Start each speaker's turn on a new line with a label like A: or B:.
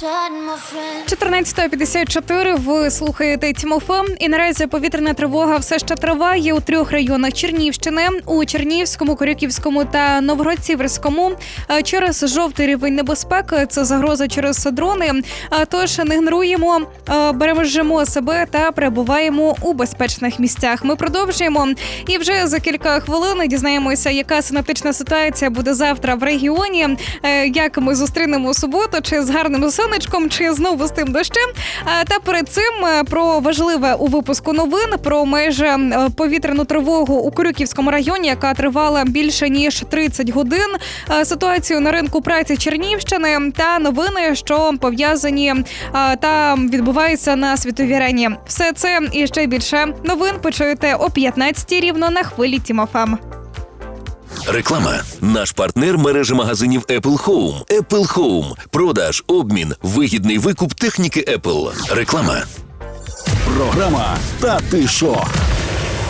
A: 14:54, ви слухаєте Тім-ФМ. І наразі повітряна тривога все ще триває у 3 районах Чернігівщини. У Чернігівському, Корюківському та Новгород-Сіверському. Через жовтий рівень небезпеки, це загроза через дрони. Тож не ігноруємо, бережемо себе та перебуваємо у безпечних місцях. Ми продовжуємо. І вже за кілька хвилин дізнаємося, яка синоптична ситуація буде завтра в регіоні. Як ми зустрінемо суботу, чи з гарним сонечком, чи знову з тим дощем. Та перед цим про важливе у випуску новин, про майже повітряну тривогу у Корюківському районі, яка тривала більше ніж 30 годин, ситуацію на ринку праці Чернігівщини та новини, що пов'язані та відбуваються на світовій арені. Все це і ще більше новин почуєте о 15-й рівно на хвилі Тім-ФМ.
B: Реклама. Наш партнер – мережа магазинів Apple Home. Apple Home. Продаж, обмін, вигідний викуп техніки Apple. Реклама.
C: Програма «Та ти шо?».